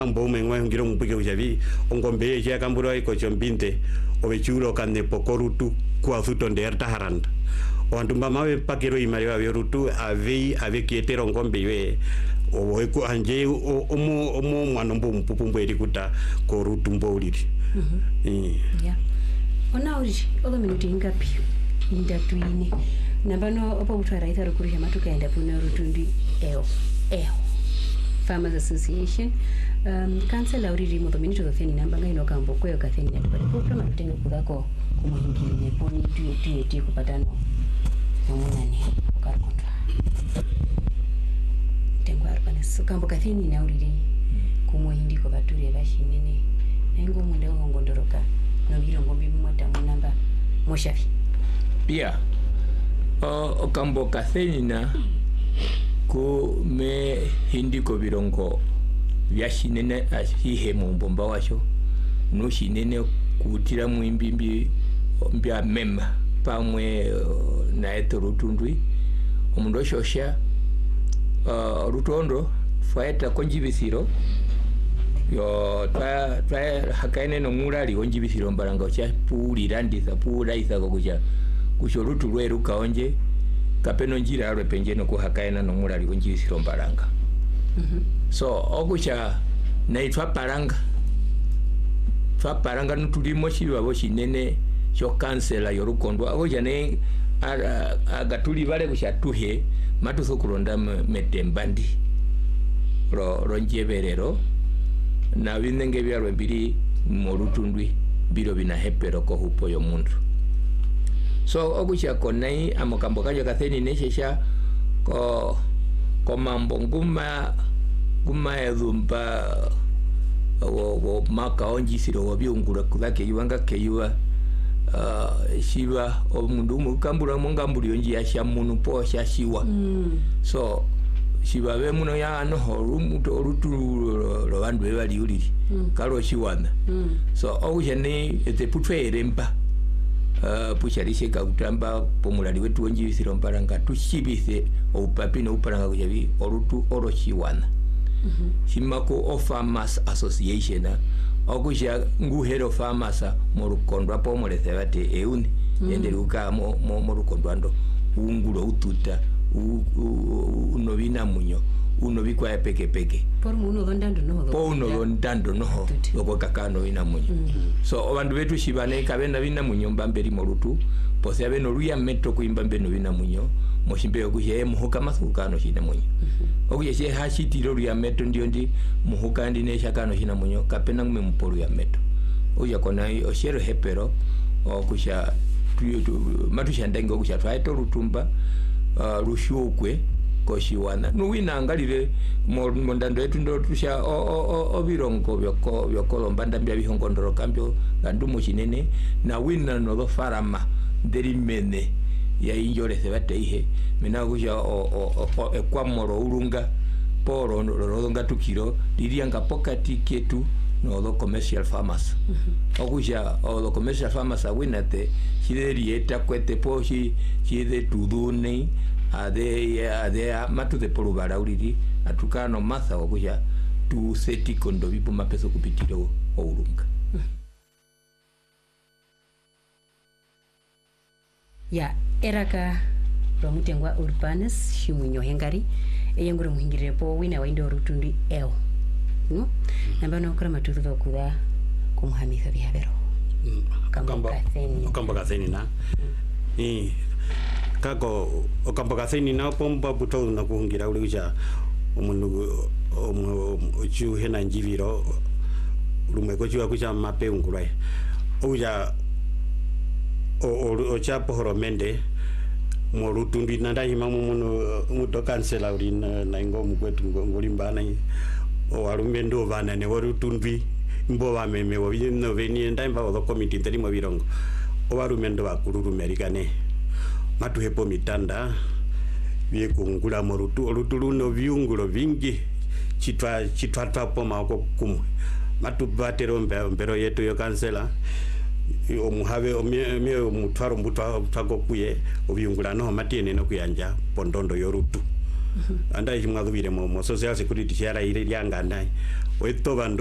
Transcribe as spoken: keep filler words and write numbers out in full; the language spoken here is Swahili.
ambo mengwa ngiro mpike ujavi ongombe ya kambura iko chombinte obechulo kane pokorutu kwa futo nderta haranda ondumba mawe pakero imariwa yorutu ave ave kietero ngombe we oweku anje omo omo mwanombo mpupumbo erikuta korutu mboliri mhm yeah ona uri oga minuti ngapi indatu ine nabano opo mutwara itaro kuri hema tukaenda puna rutundi eo eo Farmers Association um kansela uri rimo dominito ga feni namba ngaino kambo kweyo ka feni ndo bali program tutenga kudako kumuhingili ne poni tuye tuye tuye kupatano munani ukarkontra tengwa arpana so kambo ka feni na uri kumuhindi ko baturi bashinene nengo munde ngondoroka no biro ngombi mwata munamba moshafi pia o kambo ka feni na ko me hindi ko birongo byashinene ahihe mu mbomba washo no shinene kutira mu imbimbi mbya mema pamwe na etorutundwi omundo shosha uh, rutondo faeta konjibisiro yo twa twa hakaine no murali konjibisiro mbalanga cha pulira ndisa pula isako kuja kushorutu lweru kaonje kapeno njira arwe penjeno ko hakaina no murali konjibisiro mbalanga mhm so okucha naitwa paranga twa paranga nutulimo shiwa bo shinene sho kansela yorukondo abo jane agatuli bale kushatuhe matuso kulonda metembandi ro ronjeberero na binenge byarwe biri mu rutundwi biro binahepero ko hupo yo mundu so okucha konai amokambo kajo katheni neshesha ko ko mambo nguma nguma edumba wo wo maka onjisiro wo byungura kudake yibanga keyuwa uh shiba omundu mukambura mungamburi onji yasha munu po shashiwa mm. so shiba be muno ya no horumuto orutu ro bandu bebali uri mm. kalo shiwana mm. so ojene ete putwere mpa uh pucharishe ka utamba pomulali wetu onji bisiro mparanga tushibise opapi no uparanga kujabi orutu oro shiwana mhm mm shimako of Farmers Association okusha nguhero farmers mu rukondo apo molese bate euni mm. ende luka mo mo rukondo ando ungulo ututa uno bina munyo uno bikwa peke peke por muno dondando no po uno dondando no loko kakano ina munyo mm. so abandu betu shibane kabenda bina munyo mbamberi morutu pose abeno ruya metro kuimba mbeno bina munyo moshimbe okuye muhuka masukano shine munyo mm-hmm. okuye she hashitiro ruya metro ndio ndi muhuka ndi ne shakano shina munyo kapena ngume mporo ya metro oya kona oshero hepero okusha tuyo matusha ndengo okusha twaito rutumba uh, rushukwe koshiwana nuwina angalire mondando yetu ndo tusha obirongo byoko byokolomba ndambya bihongondoro kambyo gandumo shinene na wina no do farama nderi mene ya injore se bate ihe mena kuja o o ekwamoro urunga poro rodonga tukiro dirianga pokati ketu no do commercial farmers okuja o do commercial farmers awinate chideri eta kwete poshi chide tudune ade ade matu de porubara uriri atukano matha okuja tu seti kondo bipo mapeso kupitiro urunga ya eraka romutengwa urbanes shimunyo hengari eyengure muhingire po wina waindo rutundi eo no nambano kora matuzo kuda kumuhamisa bihabero kamba kamba katheni na ni kako okamba katheni na pomba buto na kuhungira uri uja umuntu omu hena njiviro rumwe ko chiwa kucha mape ungulai uja o o chapo horomende mo rutundi nanda himamu muno muto kansela uri na ngomu kwetu ngolimbana o arumendo bana ne warutundi mbo ba meme wo bino veni ndamba wo committee teri mo birongo o warumendo bakuru amerikane matu hepo mitanda bie kungula mo rutu rutulu no viungulo vingi chitwa chitwa tapo mako kumwe matu batero mbero yetu yo kansela omuhave omye omutwaro mbutwa tako kuye obyungula no matiene no kuyanja pondondo yorutu anda imwadubire mo social security share ile lyanga ndai oito bando